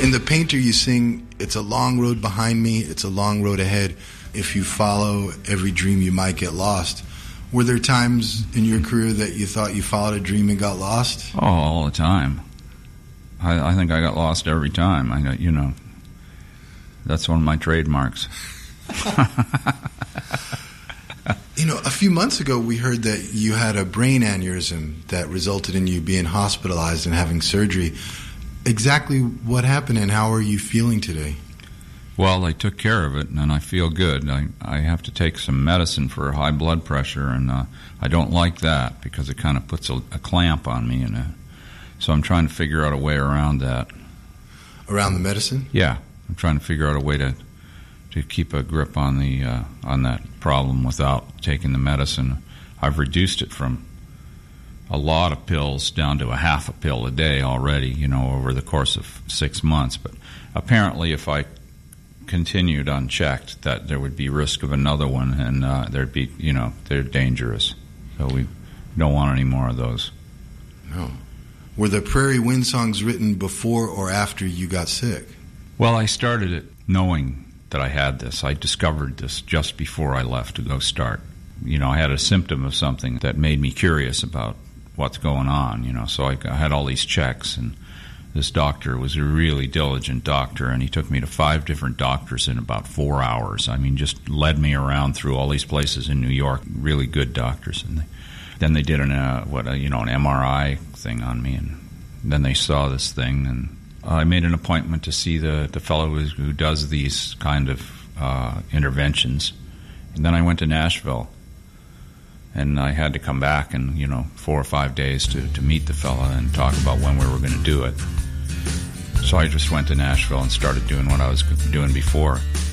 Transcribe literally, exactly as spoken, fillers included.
In The Painter, you sing, "It's a long road behind me, it's a long road ahead. If you follow every dream, you might get lost." Were there times in your career that you thought you followed a dream and got lost? Oh, all the time. I, I think I got lost every time. I got, you know, that's one of my trademarks. You know, a few months ago, we heard that you had a brain aneurysm that resulted in you being hospitalized and having surgery. Exactly what happened, and how are you feeling today? Well, I took care of it, and I feel good. I, I have to take some medicine for high blood pressure, and uh, I don't like that because it kind of puts a, a clamp on me. And uh, so I'm trying to figure out a way around that. Around the medicine? Yeah. I'm trying to figure out a way to to keep a grip on the uh, on that problem without taking the medicine. I've reduced it from a lot of pills down to a half a pill a day already, you know, over the course of six months. But apparently if I continued unchecked, that there would be risk of another one, and uh, there'd be, you know, they're dangerous. So we don't want any more of those. No. Were the Prairie Wind songs written before or after you got sick? Well, I started it knowing that I had this. I discovered this just before I left to go start. You know, I had a symptom of something that made me curious about what's going on, you know, so I, I had all these checks, and this doctor was a really diligent doctor, and he took me to five different doctors in about four hours. I mean, just led me around through all these places in New York, really good doctors. And they, then they did an, uh, what, a, you know, an M R I thing on me, and then they saw this thing, and I made an appointment to see the, the fellow who, who does these kind of uh, interventions. And then I went to Nashville, and I had to come back in, you know, four or five days to, to meet the fella and talk about when we were going to do it. So I just went to Nashville and started doing what I was doing before.